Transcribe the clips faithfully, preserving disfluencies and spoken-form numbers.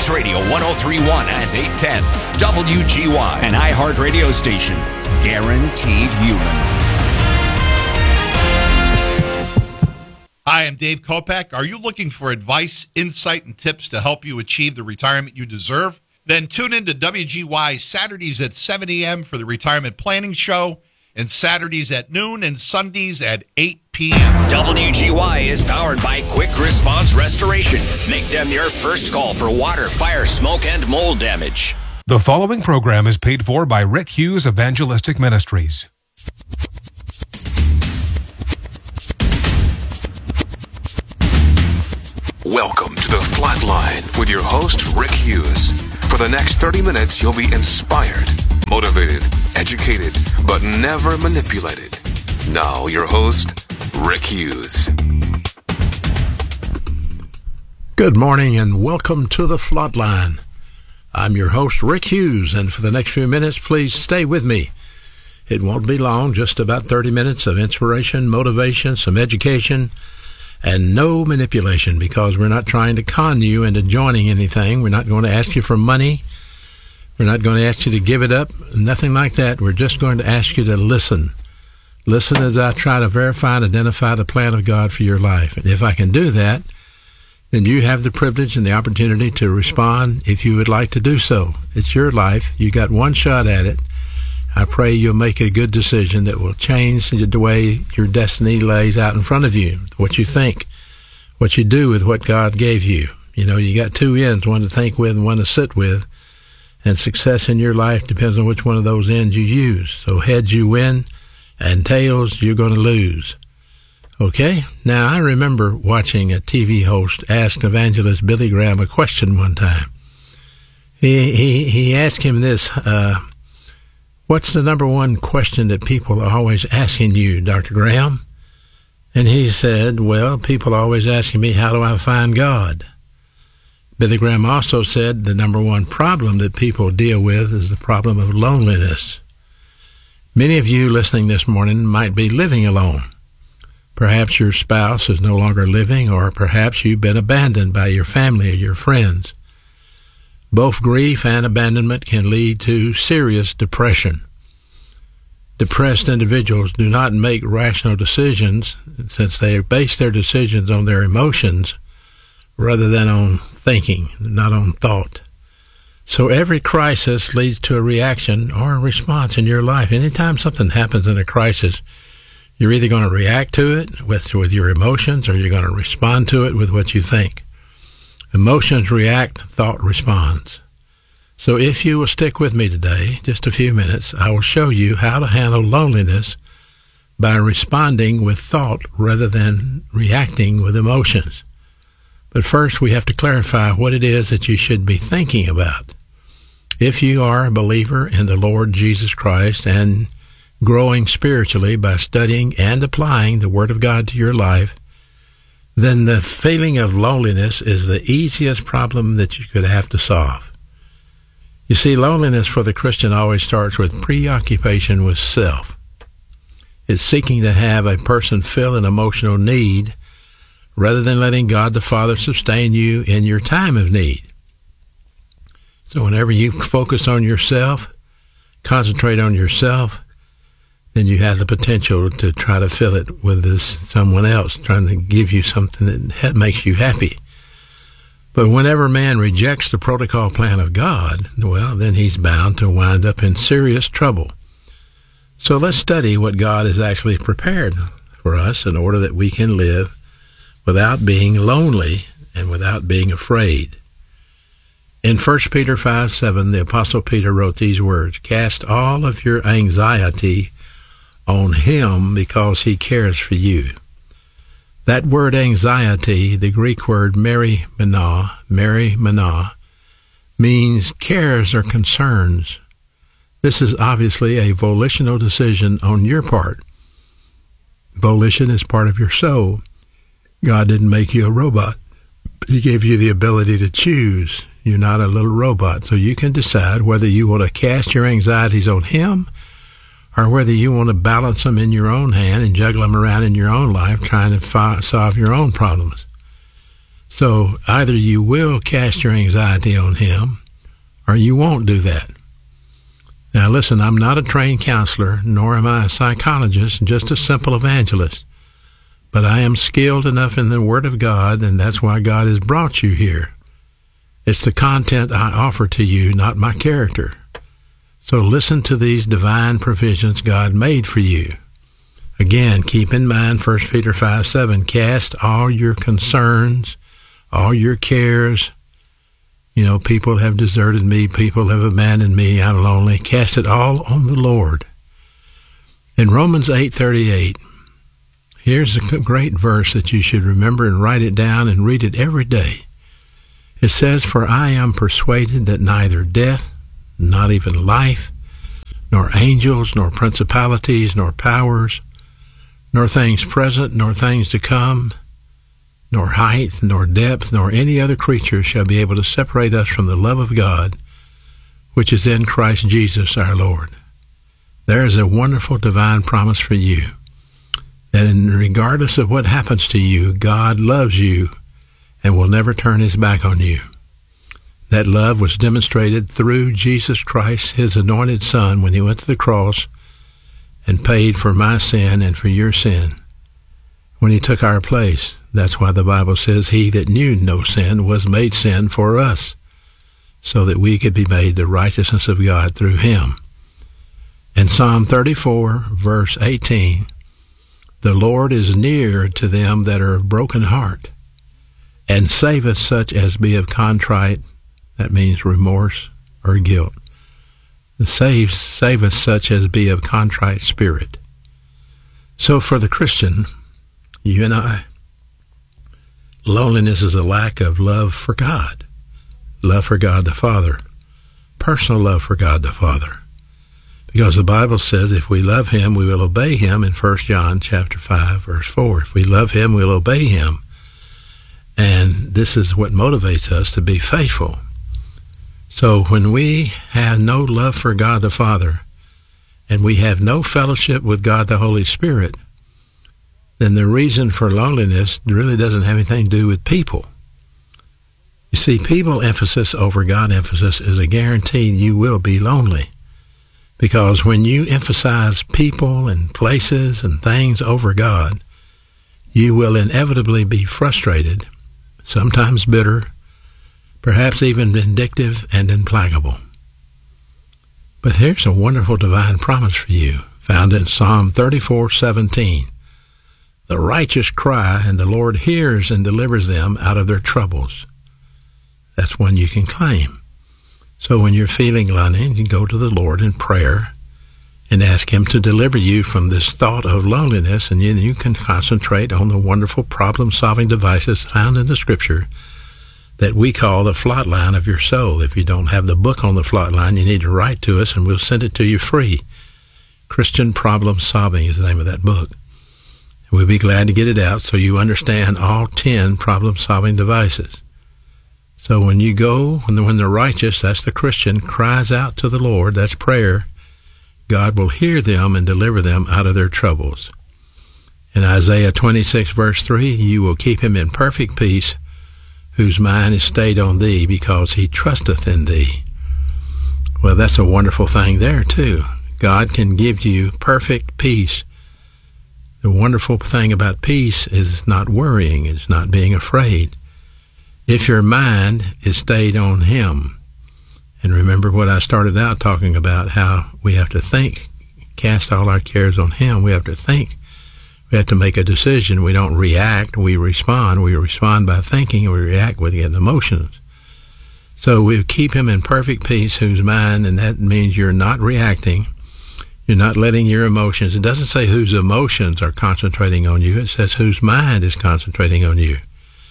News Radio one oh three point one and eight ten. W G Y, an iHeart radio station. Guaranteed human. Hi, I'm Dave Kopak. Are you looking for advice, insight, and tips to help you achieve the retirement you deserve? Then tune in to W G Y Saturdays at seven a.m. for the Retirement Planning Show, and Saturdays at noon and Sundays at eight p.m. W G Y is powered by Quick Response Restoration. Make them your first call for water, fire, smoke, and mold damage. The following program is paid for by Rick Hughes Evangelistic Ministries. Welcome to The Flatline with your host, Rick Hughes. For the next thirty minutes, you'll be inspired, motivated, educated, but never manipulated. Now, your host, Rick Hughes. Good morning and welcome to The Flatline. I'm your host, Rick Hughes, and for the next few minutes, please stay with me. It won't be long, just about thirty minutes of inspiration, motivation, some education, and no manipulation, because we're not trying to con you into joining anything. We're not going to ask you for money. We're not going to ask you to give it up. Nothing like that. We're just going to ask you to listen. Listen as I try to verify and identify the plan of God for your life. And if I can do that, then you have the privilege and the opportunity to respond if you would like to do so. It's your life. You got one shot at it. I pray you'll make a good decision that will change the way your destiny lays out in front of you, what you think, what you do with what God gave you. You know, you got two ends, one to think with and one to sit with, and success in your life depends on which one of those ends you use. So heads you win, and tails you're going to lose. Okay? Now, I remember watching a T V host ask evangelist Billy Graham a question one time. He, he, he asked him this, uh, what's the number one question that people are always asking you, Doctor Graham? And he said, well, people are always asking me, how do I find God? Billy Graham also said the number one problem that people deal with is the problem of loneliness. Many of you listening this morning might be living alone. Perhaps your spouse is no longer living, or perhaps you've been abandoned by your family or your friends. Both grief and abandonment can lead to serious depression. Depressed individuals do not make rational decisions, since they base their decisions on their emotions rather than on thinking, not on thought. So every crisis leads to a reaction or a response in your life. Anytime something happens in a crisis, you're either going to react to it with, with your emotions, or you're going to respond to it with what you think. Emotions react, thought responds. So if you will stick with me today, just a few minutes, I will show you how to handle loneliness by responding with thought rather than reacting with emotions. But first, we have to clarify what it is that you should be thinking about. If you are a believer in the Lord Jesus Christ and growing spiritually by studying and applying the Word of God to your life, then the feeling of loneliness is the easiest problem that you could have to solve. You see, loneliness for the Christian always starts with preoccupation with self. It's seeking to have a person feel an emotional need rather than letting God the Father sustain you in your time of need. So whenever you focus on yourself, concentrate on yourself, then you have the potential to try to fill it with this someone else, trying to give you something that makes you happy. But whenever man rejects the protocol plan of God, well, then he's bound to wind up in serious trouble. So let's study what God has actually prepared for us in order that we can live without being lonely and without being afraid. In First Peter five seven, the Apostle Peter wrote these words, "Cast all of your anxiety on him because he cares for you." That word anxiety, the Greek word merimena, merimena, means cares or concerns. This is obviously a volitional decision on your part. Volition is part of your soul. God didn't make you a robot. He gave you the ability to choose. You're not a little robot, so you can decide whether you want to cast your anxieties on him or whether you want to balance them in your own hand and juggle them around in your own life, trying to fi- solve your own problems. So either you will cast your anxiety on him or you won't do that. Now listen, I'm not a trained counselor, nor am I a psychologist, just a simple evangelist. But I am skilled enough in the Word of God, and that's why God has brought you here. It's the content I offer to you, not my character. So listen to these divine provisions God made for you. Again, keep in mind First Peter five seven, cast all your concerns, all your cares. You know, people have deserted me, people have abandoned me, I'm lonely. Cast it all on the Lord. In Romans eight thirty-eight, here's a great verse that you should remember and write it down and read it every day. It says, for I am persuaded that neither death, not even life, nor angels, nor principalities, nor powers, nor things present, nor things to come, nor height, nor depth, nor any other creature shall be able to separate us from the love of God, which is in Christ Jesus our Lord. There is a wonderful divine promise for you, that regardless of what happens to you, God loves you and will never turn his back on you. That love was demonstrated through Jesus Christ, his anointed Son, when he went to the cross and paid for my sin and for your sin. When he took our place, that's why the Bible says, he that knew no sin was made sin for us, so that we could be made the righteousness of God through him. In Psalm thirty-four, verse eighteen, the Lord is near to them that are of broken heart, and saveth such as be of contrite, that means remorse or guilt. The save, saveth such as be of contrite spirit. So for the Christian, you and I, loneliness is a lack of love for God, love for God the Father, personal love for God the Father. Because the Bible says if we love him, we will obey him in First John chapter five, verse four. If we love him, we'll obey him. And this is what motivates us to be faithful. So when we have no love for God the Father, and we have no fellowship with God the Holy Spirit, then the reason for loneliness really doesn't have anything to do with people. You see, people emphasis over God emphasis is a guarantee you will be lonely. Because when you emphasize people and places and things over God, you will inevitably be frustrated, sometimes bitter, perhaps even vindictive and implacable. But here's a wonderful divine promise for you, found in Psalm thirty-four seventeen. The righteous cry, and the Lord hears and delivers them out of their troubles. That's one you can claim. So when you're feeling lonely, you can go to the Lord in prayer and ask him to deliver you from this thought of loneliness, and then you can concentrate on the wonderful problem-solving devices found in the Scripture that we call the Flot Line of your soul. If you don't have the book on the Flot Line, you need to write to us and we'll send it to you free. Christian Problem Solving is the name of that book. We'll be glad to get it out so you understand all ten problem-solving devices. So when you go, when the, when the righteous, that's the Christian, cries out to the Lord, that's prayer, God will hear them and deliver them out of their troubles. In Isaiah twenty-six, verse three, you will keep him in perfect peace, whose mind is stayed on thee, because he trusteth in thee. Well, that's a wonderful thing there, too. God can give you perfect peace. The wonderful thing about peace is not worrying, it's not being afraid. If your mind is stayed on him, and remember what I started out talking about, how we have to think, cast all our cares on him. We have to think. We have to make a decision. We don't react, we respond. We respond by thinking, and we react with getting emotions. So we keep him in perfect peace, whose mind, and that means you're not reacting. You're not letting your emotions, it doesn't say whose emotions are concentrating on you. It says whose mind is concentrating on you.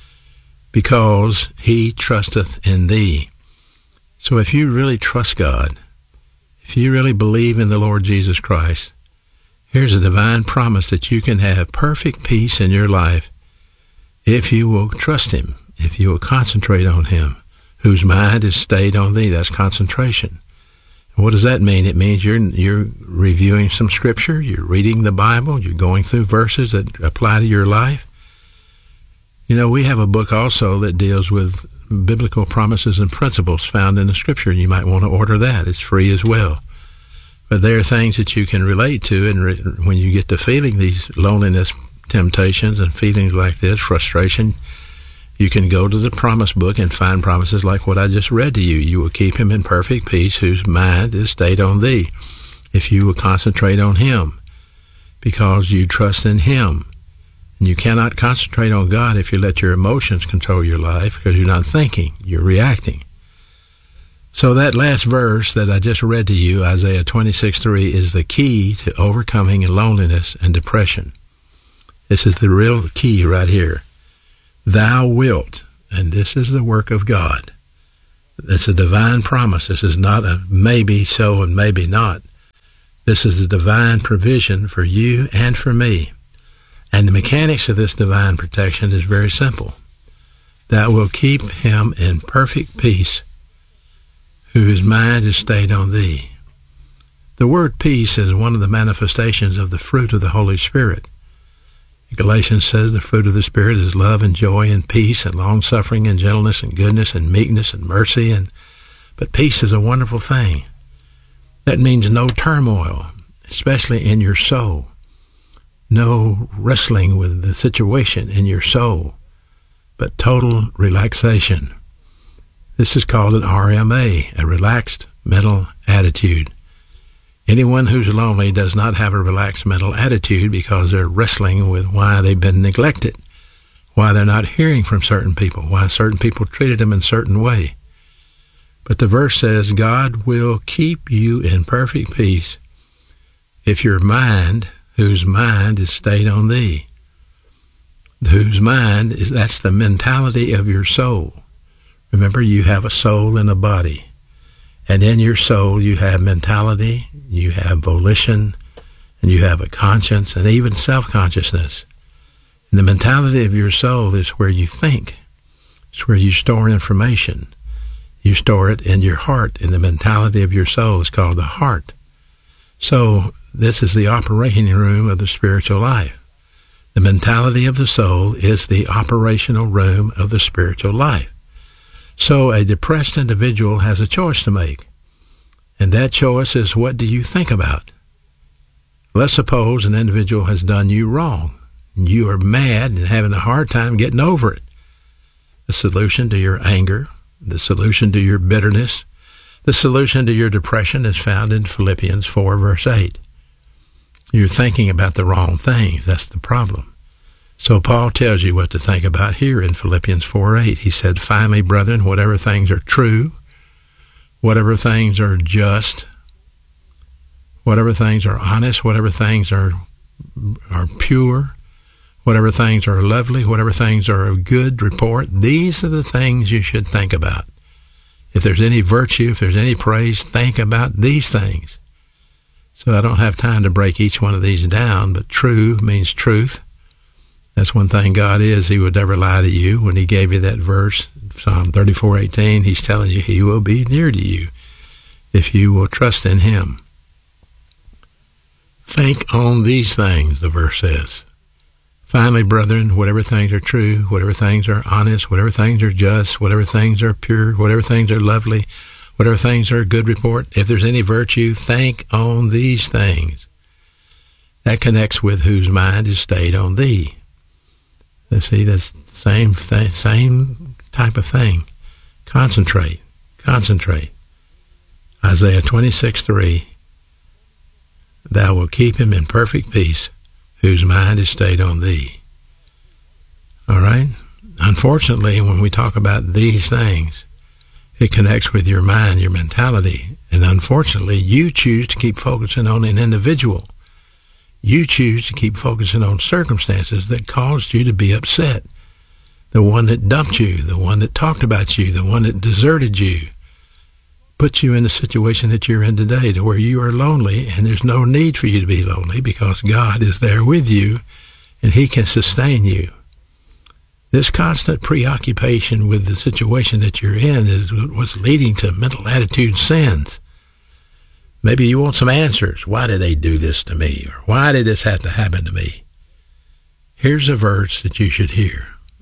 Because he trusteth in thee. So if you really trust God, if you really believe in the Lord Jesus Christ, here's a divine promise that you can have perfect peace in your life if you will trust him, if you will concentrate on him, whose mind is stayed on thee. That's concentration. And what does that mean? It means you're you're reviewing some scripture, you're reading the Bible, you're going through verses that apply to your life. You know, we have a book also that deals with biblical promises and principles found in the Scripture. You might want to order that. It's free as well. But there are things that you can relate to, and re- when you get to feeling these loneliness, temptations, and feelings like this, frustration, you can go to the promise book and find promises like what I just read to you. You will keep him in perfect peace whose mind is stayed on thee, if you will concentrate on him, because you trust in him. And you cannot concentrate on God if you let your emotions control your life, because you're not thinking, you're reacting. So that last verse that I just read to you, Isaiah twenty-six three, is the key to overcoming loneliness and depression. This is the real key right here. Thou wilt, and this is the work of God. It's a divine promise. This is not a maybe so and maybe not. This is a divine provision for you and for me. And the mechanics of this divine protection is very simple. Thou wilt keep him in perfect peace, whose mind is stayed on thee. The word peace is one of the manifestations of the fruit of the Holy Spirit. Galatians says the fruit of the Spirit is love and joy and peace and long-suffering and gentleness and goodness and meekness and mercy. And But peace is a wonderful thing. That means no turmoil, especially in your soul. No wrestling with the situation in your soul, but total relaxation. This is called an R M A, a relaxed mental attitude. Anyone who's lonely does not have a relaxed mental attitude because they're wrestling with why they've been neglected, why they're not hearing from certain people, why certain people treated them in a certain way. But the verse says, God will keep you in perfect peace if your mind, whose mind is stayed on thee. Whose mind is, that's the mentality of your soul. Remember, you have a soul and a body. And in your soul, you have mentality, you have volition, and you have a conscience, and even self-consciousness. And the mentality of your soul is where you think. It's where you store information. You store it in your heart, and the mentality of your soul is called the heart. So this is the operating room of the spiritual life. The mentality of the soul is the operational room of the spiritual life. So a depressed individual has a choice to make. And that choice is, what do you think about? Let's suppose an individual has done you wrong, and you are mad and having a hard time getting over it. The solution to your anger, the solution to your bitterness, the solution to your depression is found in Philippians four, verse eight. You're thinking about the wrong things. That's the problem. So Paul tells you what to think about here in Philippians four eight. He said, finally, brethren, whatever things are true, whatever things are just, whatever things are honest, whatever things are are pure, whatever things are lovely, whatever things are of good report, these are the things you should think about. If there's any virtue, if there's any praise, think about these things. So I don't have time to break each one of these down, but true means truth. That's one thing God is. He would never lie to you. When he gave you that verse, Psalm thirty-four eighteen, he's telling you he will be near to you if you will trust in him. Think on these things, the verse says. Finally, brethren, whatever things are true, whatever things are honest, whatever things are just, whatever things are pure, whatever things are lovely, whatever things are good report, if there's any virtue, think on these things. That connects with whose mind is stayed on thee. Let's see, that's the same, th- same type of thing. Concentrate, concentrate. Isaiah twenty-six three, thou wilt keep him in perfect peace, whose mind is stayed on thee. All right? Unfortunately, when we talk about these things, it connects with your mind, your mentality. And unfortunately, you choose to keep focusing on an individual. You choose to keep focusing on circumstances that caused you to be upset. The one that dumped you, the one that talked about you, the one that deserted you, put you in the situation that you're in today, to where you are lonely, and there's no need for you to be lonely because God is there with you and he can sustain you. This constant preoccupation with the situation that you're in is what's leading to mental attitude sins. Maybe you want some answers. Why did they do this to me? Or why did this have to happen to me? Here's a verse that you should hear.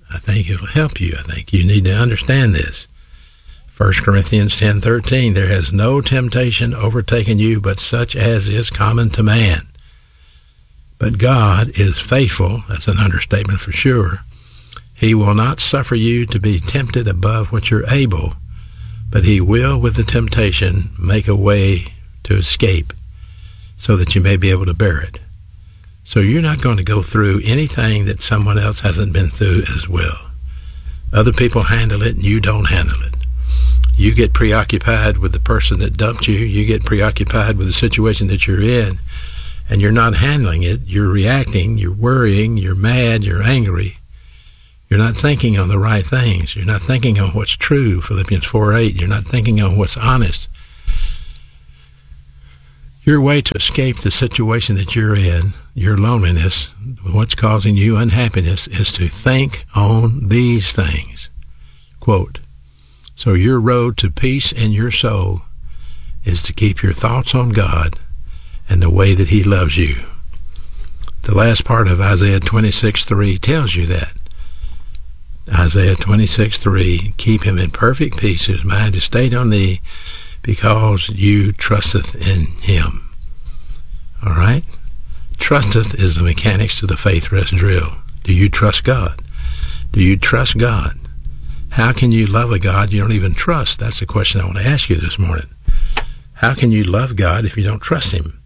I think it'll help you. I think you need to understand this. First Corinthians ten thirteen, there has no temptation overtaken you but such as is common to man. But God is faithful, that's an understatement for sure. He will not suffer you to be tempted above what you're able, but he will with the temptation make a way to escape so that you may be able to bear it. So you're not going to go through anything that someone else hasn't been through as well. Other people handle it and you don't handle it. You get preoccupied with the person that dumped you. You get preoccupied with the situation that you're in, and you're not handling it. You're reacting, you're worrying, you're mad, you're angry. You're not thinking on the right things. You're not thinking on what's true, Philippians four eight. You're not thinking on what's honest. Your way to escape the situation that you're in, your loneliness, what's causing you unhappiness, is to think on these things. Quote, so your road to peace in your soul is to keep your thoughts on God and the way that he loves you. The last part of Isaiah twenty-six three tells you that. Isaiah twenty-six three, keep him in perfect peace whose mind is stayed on thee, because you trusteth in him. All right? Trusteth is the mechanics to the faith rest drill. Do you trust God? Do you trust God? How can you love a God you don't even trust? That's the question I want to ask you this morning. How can you love God if you don't trust him?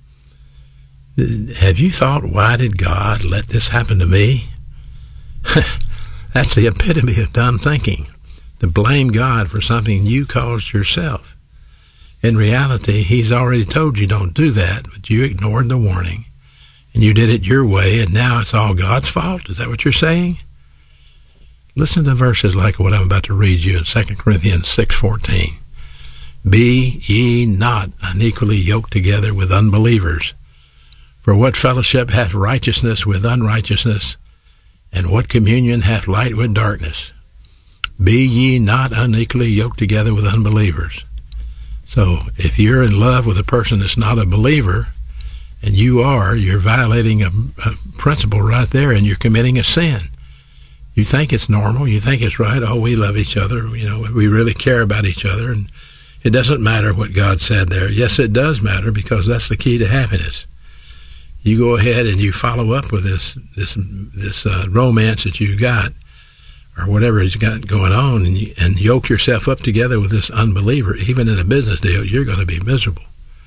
Have you thought, why did God let this happen to me? That's the epitome of dumb thinking, to blame God for something you caused yourself. In reality, he's already told you don't do that, but you ignored the warning, and you did it your way, and now it's all God's fault? Is that what you're saying? Listen to verses like what I'm about to read you in Second Corinthians six fourteen. Be ye not unequally yoked together with unbelievers. For what fellowship hath righteousness with unrighteousness? And what communion hath light with darkness? Be ye not unequally yoked together with unbelievers. So if you're in love with a person that's not a believer, and you are, you're violating a, a principle right there, and you're committing a sin. You think it's normal. You think it's right. Oh, we love each other. You know, we really care about each other, and it doesn't matter what God said there. Yes, it does matter, because that's the key to happiness. You go ahead and you follow up with this this this uh, romance that you got, or whatever you got going on, and, you, and yoke yourself up together with this unbeliever. Even in a business deal, you're going to be miserable.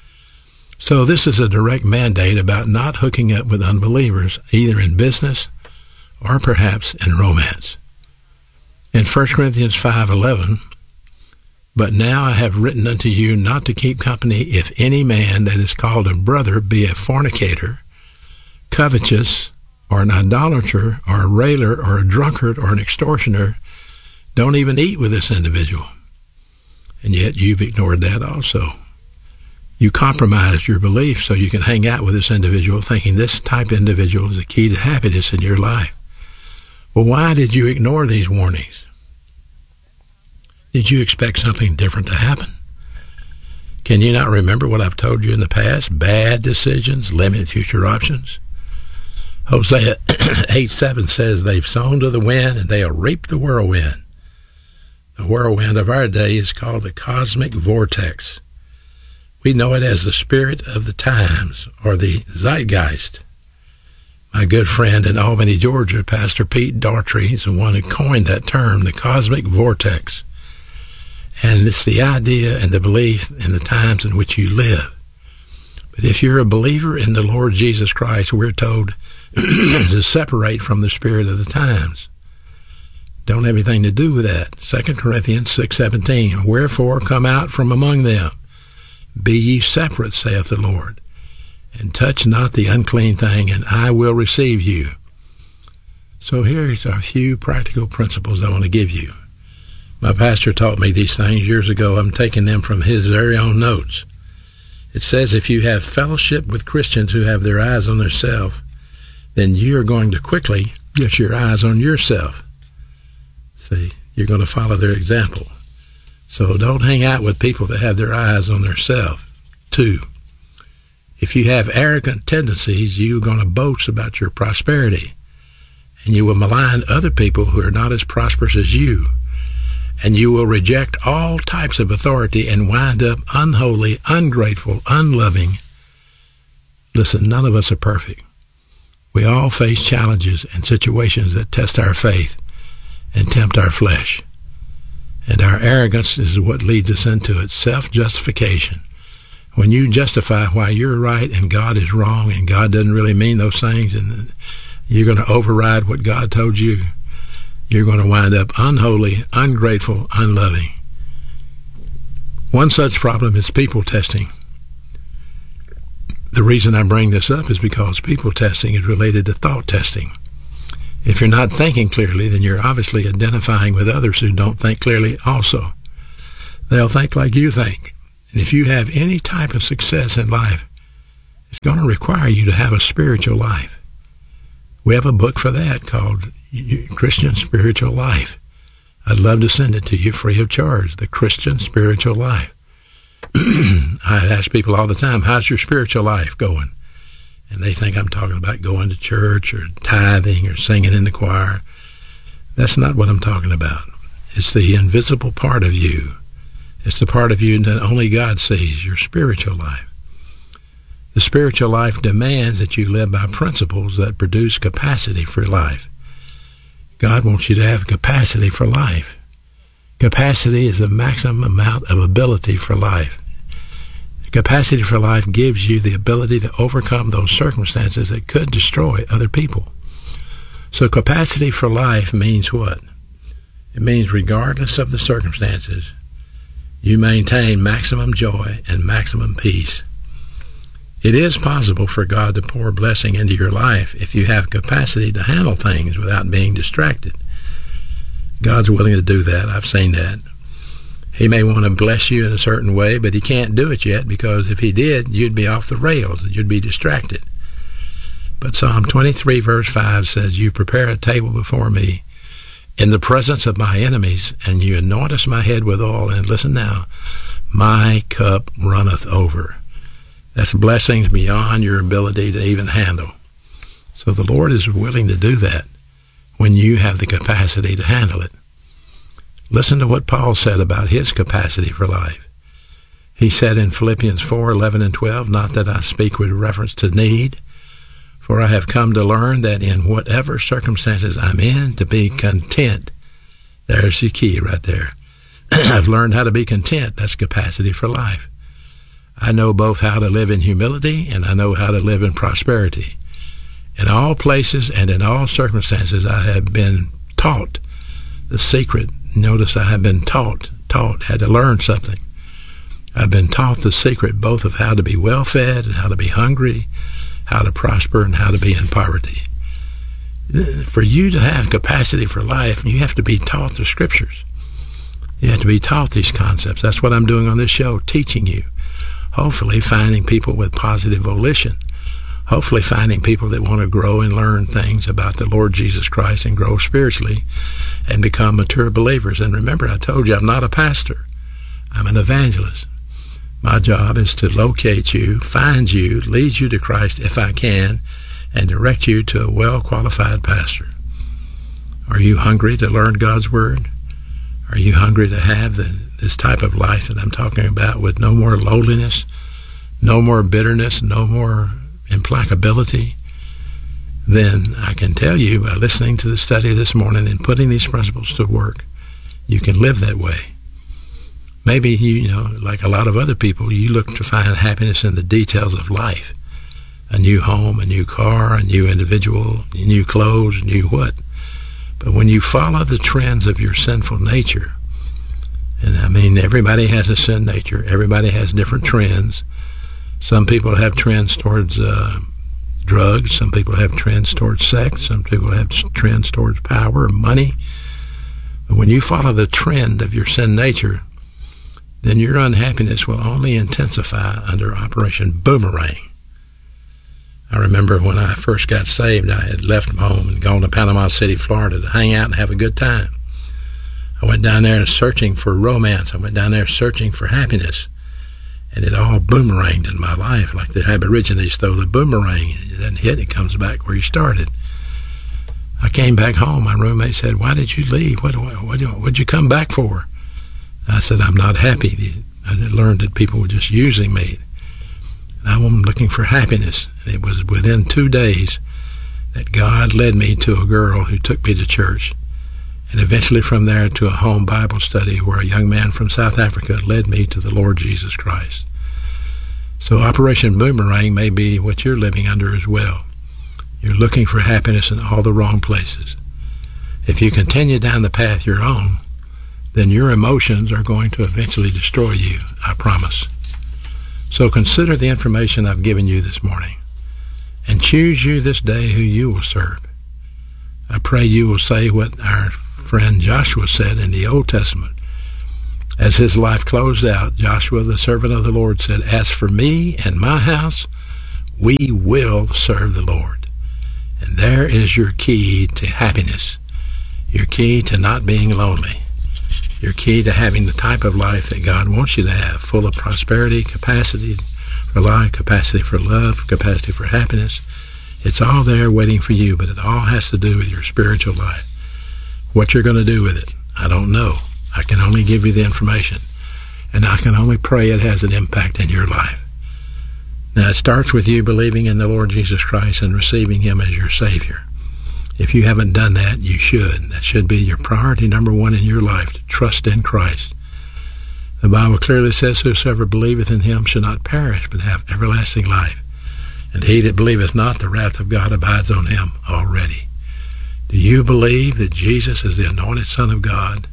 So this is a direct mandate about not hooking up with unbelievers, either in business or perhaps in romance. In First Corinthians five eleven, but now I have written unto you not to keep company if any man that is called a brother be a fornicator, covetous, or an idolater, or a railer, or a drunkard, or an extortioner. Don't even eat with this individual. And yet you've ignored that also. You compromised your belief so you can hang out with this individual, thinking this type of individual is the key to happiness in your life. Well, why did you ignore these warnings? Did you expect something different to happen? Can you not remember what I've told you in the past? Bad decisions limit future options. Hosea eight seven says they've sown to the wind and they'll reap the whirlwind. The whirlwind of our day is called the cosmic vortex. We know it as the spirit of the times, or the zeitgeist. My good friend in Albany, Georgia, Pastor Pete Daughtry, is the one who coined that term, the cosmic vortex. And it's the idea and the belief in the times in which you live. But if you're a believer in the Lord Jesus Christ, we're told to separate from the spirit of the times. Don't have anything to do with that. Second Corinthians six seventeen, wherefore come out from among them. Be ye separate, saith the Lord, and touch not the unclean thing, and I will receive you. So here's a few practical principles I want to give you. My pastor taught me these things years ago. I'm taking them from his very own notes. It says if you have fellowship with Christians who have their eyes on themselves, then you're going to quickly get your eyes on yourself. See, you're going to follow their example. So don't hang out with people that have their eyes on themselves. Two, if you have arrogant tendencies, you're going to boast about your prosperity. and you will malign other people who are not as prosperous as you, and you will reject all types of authority and wind up unholy, ungrateful, unloving. Listen, none of us are perfect. We all face challenges and situations that test our faith and tempt our flesh. And our arrogance is what leads us into it, self-justification. When you justify why you're right and God is wrong and God doesn't really mean those things, and you're going to override what God told you, you're going to wind up unholy, ungrateful, unloving. One such problem is people testing. The reason I bring this up is because people testing is related to thought testing. If you're not thinking clearly, then you're obviously identifying with others who don't think clearly also. They'll think like you think. And if you have any type of success in life, it's going to require you to have a spiritual life. We have a book for that called Christian Spiritual Life. I'd love to send it to you free of charge, the Christian Spiritual Life. I ask people all the time, how's your spiritual life going? And they think I'm talking about going to church or tithing or singing in the choir. That's not what I'm talking about. It's the invisible part of you. It's the part of you that only God sees, your spiritual life. The spiritual life demands that you live by principles that produce capacity for life. God wants you to have capacity for life. Capacity is the maximum amount of ability for life. Capacity for life gives you the ability to overcome those circumstances that could destroy other people. So capacity for life means what? It means regardless of the circumstances, you maintain maximum joy and maximum peace. It is possible for God to pour blessing into your life if you have capacity to handle things without being distracted. God's willing to do that. I've seen that. He may want to bless you in a certain way, but he can't do it yet, because if he did, you'd be off the rails. You'd be distracted. But Psalm twenty-three verse five says, you prepare a table before me in the presence of my enemies, and you anoint my head with oil. And listen now, my cup runneth over. That's blessings beyond your ability to even handle. So the Lord is willing to do that when you have the capacity to handle it. Listen to what Paul said about his capacity for life. He said in Philippians four eleven and twelve, not that I speak with reference to need, for I have come to learn that in whatever circumstances I'm in, to be content. There's the key right there. I've learned how to be content. That's capacity for life. I know both how to live in humility and I know how to live in prosperity. In all places and in all circumstances, I have been taught the secret. Notice I have been taught, taught, had to learn something. I've been taught the secret both of how to be well-fed and how to be hungry, how to prosper and how to be in poverty. For you to have capacity for life, you have to be taught the scriptures. You have to be taught these concepts. That's what I'm doing on this show, teaching you. Hopefully finding people with positive volition. Hopefully finding people that want to grow and learn things about the Lord Jesus Christ and grow spiritually and become mature believers. And remember, I told you I'm not a pastor. I'm an evangelist. My job is to locate you, find you, lead you to Christ if I can, and direct you to a well-qualified pastor. Are you hungry to learn God's Word? Are you hungry to have the, this type of life that I'm talking about, with no more lowliness, no more bitterness, no more implacability? Then I can tell you, by listening to the study this morning and putting these principles to work, you can live that way. Maybe, you, you know, like a lot of other people, you look to find happiness in the details of life. A new home, a new car, a new individual, new clothes, new what. But when you follow the trends of your sinful nature, and I mean, everybody has a sin nature. Everybody has different trends. Some people have trends towards uh, drugs. Some people have trends towards sex. Some people have trends towards power, money. But when you follow the trend of your sin nature, then your unhappiness will only intensify under Operation Boomerang. I remember when I first got saved, I had left home and gone to Panama City, Florida to hang out and have a good time. I went down there searching for romance. I went down there searching for happiness. And it all boomeranged in my life, like the Aborigines throw the boomerang. It doesn't hit, it comes back where you started. I came back home. My roommate said, "Why did you leave? What what what what'd you come back for?" I said, "I'm not happy. I learned that people were just using me. And I'm looking for happiness." And it was within two days that God led me to a girl who took me to church, and eventually from there to a home Bible study where a young man from South Africa led me to the Lord Jesus Christ. So Operation Boomerang may be what you're living under as well. You're looking for happiness in all the wrong places. If you continue down the path you're on, then your emotions are going to eventually destroy you, I promise. So consider the information I've given you this morning, and choose you this day who you will serve. I pray you will say what our friend Joshua said in the Old Testament. As his life closed out, Joshua, the servant of the Lord, said, "As for me and my house, we will serve the Lord." And there is your key to happiness, your key to not being lonely, your key to having the type of life that God wants you to have, full of prosperity, capacity for life, capacity for love, capacity for happiness. It's all there waiting for you, but it all has to do with your spiritual life. What you're going to do with it, I don't know. I can only give you the information, and I can only pray it has an impact in your life. Now, it starts with you believing in the Lord Jesus Christ and receiving him as your Savior. If you haven't done that, you should. That should be your priority number one in your life, to trust in Christ. The Bible clearly says, "Whosoever believeth in him shall not perish, but have everlasting life. And he that believeth not, the wrath of God abides on him already." Do you believe that Jesus is the anointed Son of God?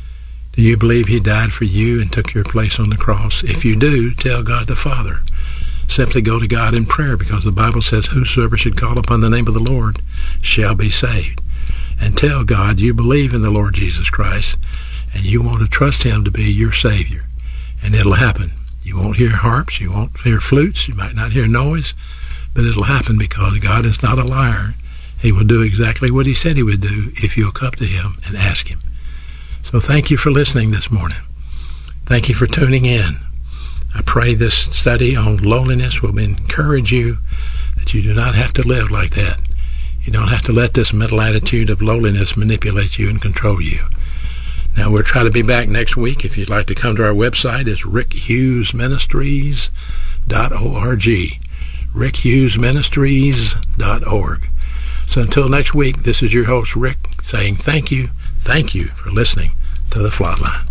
Do you believe he died for you and took your place on the cross? If you do, tell God the Father. Simply go to God in prayer, because the Bible says, "Whosoever should call upon the name of the Lord shall be saved." And tell God you believe in the Lord Jesus Christ and you want to trust him to be your Savior. And it'll happen. You won't hear harps, you won't hear flutes, you might not hear noise, but it'll happen, because God is not a liar. He will do exactly what he said he would do if you'll come to him and ask him. So thank you for listening this morning. Thank you for tuning in. I pray this study on loneliness will encourage you that you do not have to live like that. You don't have to let this mental attitude of loneliness manipulate you and control you. Now, we'll try to be back next week. If you'd like to come to our website, it's rick hughes ministries dot org. rick hughes ministries dot org. So until next week, this is your host, Rick, saying thank you, thank you for listening to The Floodline.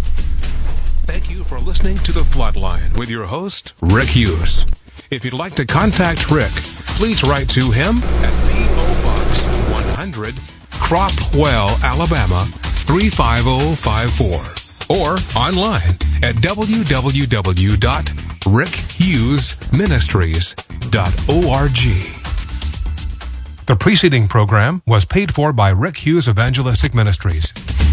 Thank you for listening to The Floodline with your host, Rick Hughes. If you'd like to contact Rick, please write to him at P O. Box one hundred, Cropwell, Alabama, three five zero five four, or online at w w w dot rick hughes ministries dot org. The preceding program was paid for by Rick Hughes Evangelistic Ministries.